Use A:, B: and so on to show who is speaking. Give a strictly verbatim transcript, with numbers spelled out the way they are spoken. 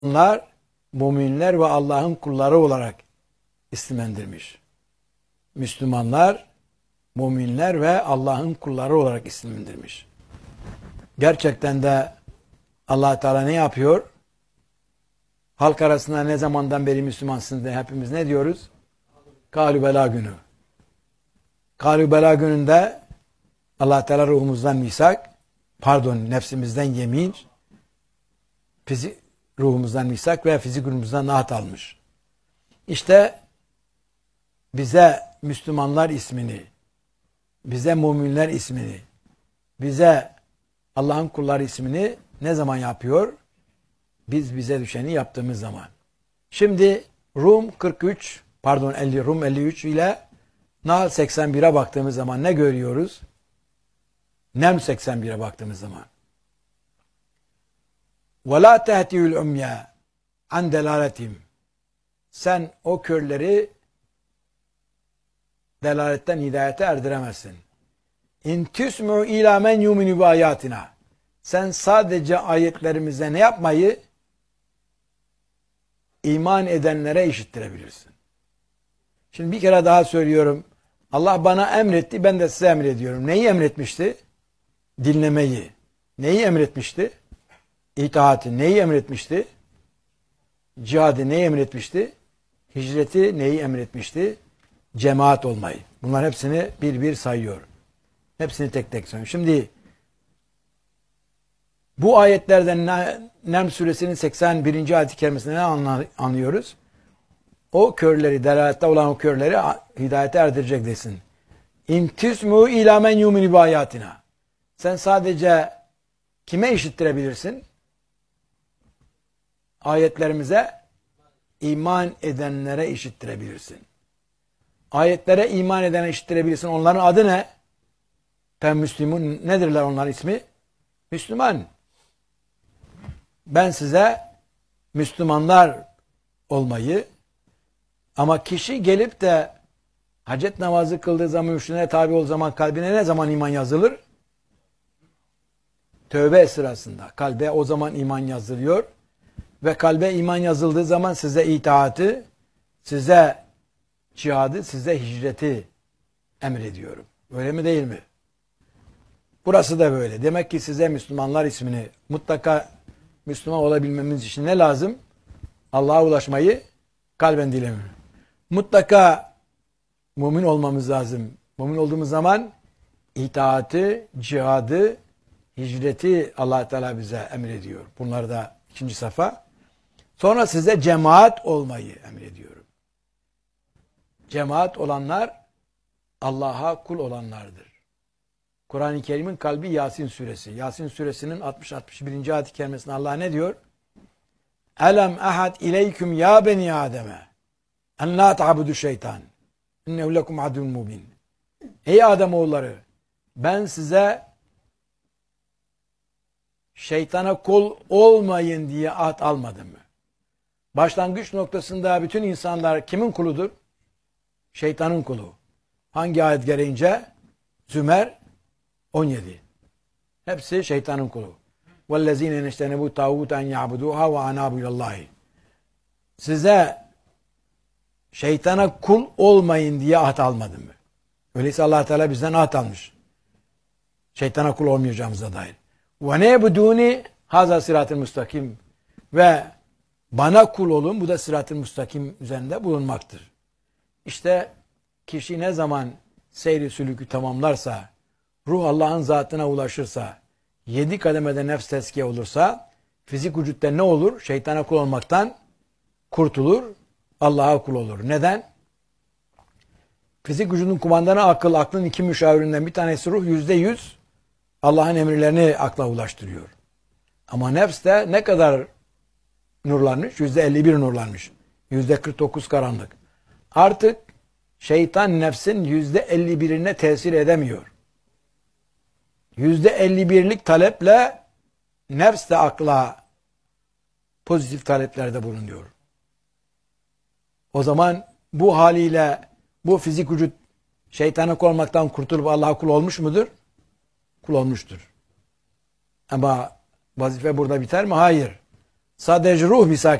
A: Onlar müminler ve Allah'ın kulları olarak isimlendirmiş. Müslümanlar, müminler ve Allah'ın kulları olarak isimlendirmiş. Gerçekten de Allah Teala ne yapıyor? Halk arasında ne zamandan beri Müslümansınız diye hepimiz ne diyoruz? Kâlü bela günü. Kâlü bela gününde Allah Teala ruhumuzdan misak, pardon nefsimizden yemin, fizik ruhumuzdan misak ve fizik ruhumuzdan nahat almış. İşte bize Müslümanlar ismini, bize müminler ismini, bize Allah'ın kulları ismini ne zaman yapıyor? Biz bize düşeni yaptığımız zaman. Şimdi Rum kırk üç, pardon elli, Rum elli üç ile Nahl seksen bire baktığımız zaman ne görüyoruz? Neml seksen bire baktığımız zaman. وَلَا تَهْتِيُ الْعُمْيَا عَنْ دَلَالَتِهِمْ Sen o körleri delaletten hidayete erdiremezsin. اِنْ تُسْمُعُ اِلَى مَنْ يُمِنُ بِآيَاتِنَا Sen sadece ayetlerimize ne yapmayı? İman edenlere işittirebilirsin. Şimdi bir kere daha söylüyorum. Allah bana emretti, ben de size emrediyorum. Neyi emretmişti? Dinlemeyi. Neyi emretmişti? İtaati. Neyi emretmişti? Cihadı neyi emretmişti? Hicreti neyi emretmişti? Cemaat olmayı. Bunların hepsini bir bir sayıyor. Hepsini tek tek sayıyor. Şimdi bu ayetlerden Neml suresinin seksen birinci ayet-i kerimesinde ne anlıyoruz? O körleri, delalette olan o körleri hidayete erdirecek desin. İntismu ila men yuminu bayatina. Sen sadece kime işittirebilirsin? Ayetlerimize iman edenlere işittirebilirsin. Ayetlere iman edene işittirebilirsin. Onların adı ne? Fen Müslümun nedirler onların ismi? Müslüman. Ben size Müslümanlar olmayı, ama kişi gelip de hacet namazı kıldığı zaman, müşrine tabi olduğu zaman kalbine ne zaman iman yazılır? Tövbe sırasında. Kalbe o zaman iman yazılıyor. Ve kalbe iman yazıldığı zaman size itaati, size cihadı, size hicreti emrediyorum. Öyle mi değil mi? Burası da böyle. Demek ki size Müslümanlar ismini mutlaka Müslüman olabilmemiz için ne lazım? Allah'a ulaşmayı kalben dilemiyor. Mutlaka mümin olmamız lazım. Mümin olduğumuz zaman itaati, cihadı, hicreti Allah Teala bize emrediyor. Bunlar da ikinci safa. Sonra size cemaat olmayı emrediyorum. Cemaat olanlar Allah'a kul olanlardır. Kur'an-ı Kerim'in kalbi Yasin suresi. Yasin suresinin altmış altmış birinci ayet-i kerimesinde Allah ne diyor? Elem ahad ileyküm ya beni Adem'e en la ta'budu şeytan innehu lekum adun mubin. Ey Ademoğulları, ben size şeytana kul olmayın diye ahd almadım mı? Başlangıç noktasında bütün insanlar kimin kuludur? Şeytanın kulu. Hangi ayet gereğince? Zümer on yedi. Hepsi şeytanın kulu. وَالَّذ۪ينَ نَشْتَنَبُوا تَاغُوتَ اَنْ يَعْبُدُوهَا وَاَنَابُوا اللّٰهِ Size şeytana kul olmayın diye ahd almadım mı? Öyleyse Allah Teala bizden ahd almış. Şeytana kul olmayacağımıza dair. وَنَيْبُدُونِ haza sırat-ı müstakim ve bana kul olun, bu da sırat-ı müstakim üzerinde bulunmaktır. İşte kişi ne zaman seyri sülükü tamamlarsa, ruh Allah'ın zatına ulaşırsa, yedi kademede nefs tezkiye olursa, fizik vücutta ne olur? Şeytana kul olmaktan kurtulur, Allah'a kul olur. Neden? Fizik vücudun kumandanı akıl, aklın iki müşavirinden bir tanesi ruh, yüzde yüz Allah'ın emirlerini akla ulaştırıyor. Ama nefs de ne kadar nurlanmış? Yüzde elli bir nurlanmış. Yüzde kırk dokuz karanlık. Artık şeytan nefsin yüzde elli birine tesir edemiyor. Yüzde elli birlik taleple nefs de akla pozitif taleplerde bulunuyor. O zaman bu haliyle bu fizik vücut şeytana kul olmaktan kurtulup Allah'a kul olmuş mudur? Kul olmuştur. Ama vazife burada biter mi? Hayır. Sadece ruh misaki